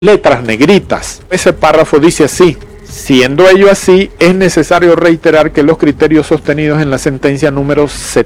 letras negritas. Ese párrafo dice así: siendo ello así, es necesario reiterar que los criterios sostenidos en la sentencia número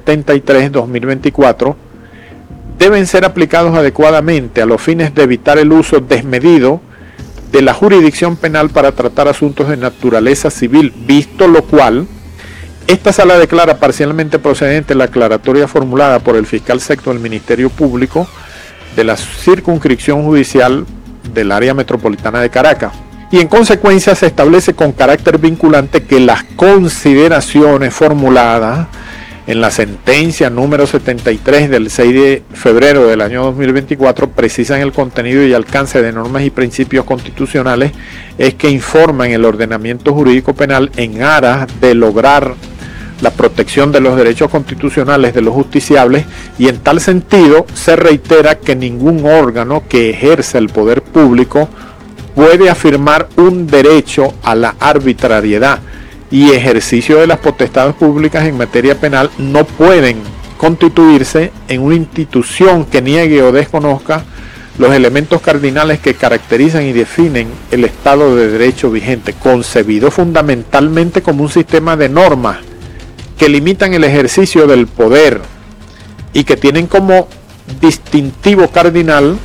73/2024 deben ser aplicados adecuadamente a los fines de evitar el uso desmedido de la jurisdicción penal para tratar asuntos de naturaleza civil, visto lo cual, esta sala declara parcialmente procedente la aclaratoria formulada por el fiscal sexto del Ministerio Público de la circunscripción judicial del área metropolitana de Caracas, y en consecuencia se establece con carácter vinculante que las consideraciones formuladas en la sentencia número 73 del 6 de febrero del año 2024 precisan el contenido y alcance de normas y principios constitucionales es que informan el ordenamiento jurídico penal en aras de lograr la protección de los derechos constitucionales de los justiciables, y en tal sentido se reitera que ningún órgano que ejerce el poder público puede afirmar un derecho a la arbitrariedad, y ejercicio de las potestades públicas en materia penal no pueden constituirse en una institución que niegue o desconozca los elementos cardinales que caracterizan y definen el Estado de Derecho vigente, concebido fundamentalmente como un sistema de normas que limitan el ejercicio del poder y que tienen como distintivo cardinal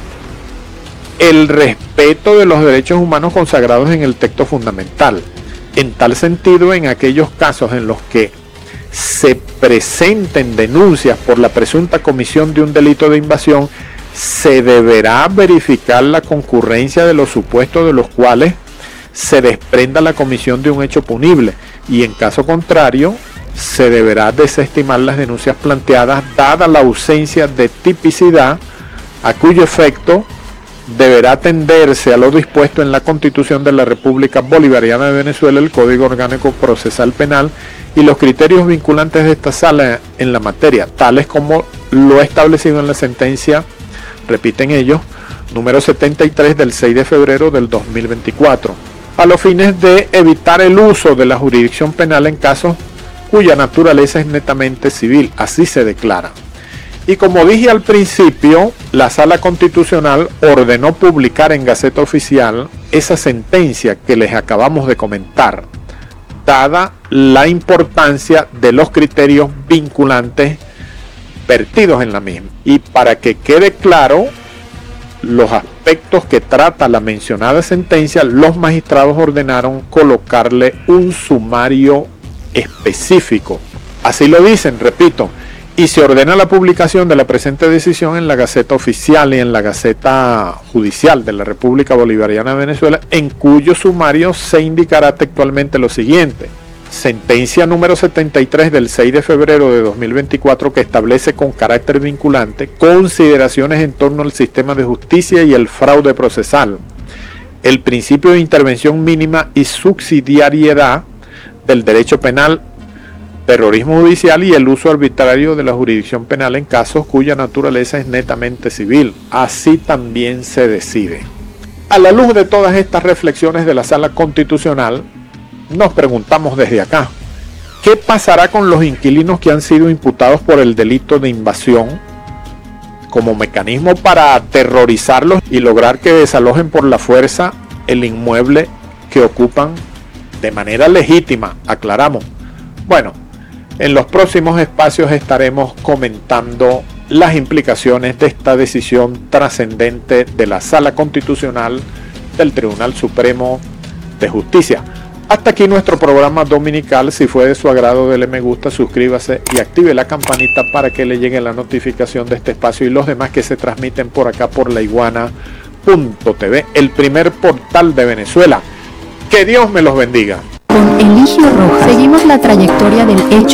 el respeto de los derechos humanos consagrados en el texto fundamental. En tal sentido, en aquellos casos en los que se presenten denuncias por la presunta comisión de un delito de invasión, se deberá verificar la concurrencia de los supuestos de los cuales se desprenda la comisión de un hecho punible, y en caso contrario se deberá desestimar las denuncias planteadas, dada la ausencia de tipicidad, a cuyo efecto deberá atenderse a lo dispuesto en la Constitución de la República Bolivariana de Venezuela, el Código Orgánico Procesal Penal y los criterios vinculantes de esta sala en la materia, tales como lo establecido en la sentencia, repiten ellos, número 73 del 6 de febrero del 2024, a los fines de evitar el uso de la jurisdicción penal en casos cuya naturaleza es netamente civil, así se declara. Y como dije al principio, la Sala Constitucional ordenó publicar en Gaceta Oficial esa sentencia que les acabamos de comentar, dada la importancia de los criterios vinculantes vertidos en la misma. Y para que quede claro los aspectos que trata la mencionada sentencia, los magistrados ordenaron colocarle un sumario específico. Así lo dicen, repito, y se ordena la publicación de la presente decisión en la Gaceta Oficial y en la Gaceta Judicial de la República Bolivariana de Venezuela, en cuyo sumario se indicará textualmente lo siguiente: sentencia número 73 del 6 de febrero de 2024, que establece con carácter vinculante consideraciones en torno al sistema de justicia y el fraude procesal, el principio de intervención mínima y subsidiariedad del derecho penal, terrorismo judicial y el uso arbitrario de la jurisdicción penal en casos cuya naturaleza es netamente civil. Así también se decide. A la luz de todas estas reflexiones de la Sala Constitucional, nos preguntamos desde acá, ¿qué pasará con los inquilinos que han sido imputados por el delito de invasión como mecanismo para aterrorizarlos y lograr que desalojen por la fuerza el inmueble que ocupan de manera legítima? Aclaramos. Bueno, en los próximos espacios estaremos comentando las implicaciones de esta decisión trascendente de la Sala Constitucional del Tribunal Supremo de Justicia. Hasta aquí nuestro programa dominical. Si fue de su agrado, dele me gusta, suscríbase y active la campanita para que le llegue la notificación de este espacio y los demás que se transmiten por acá por laiguana.tv, el primer portal de Venezuela. Que Dios me los bendiga. Con Eligio Rojas seguimos la trayectoria del hecho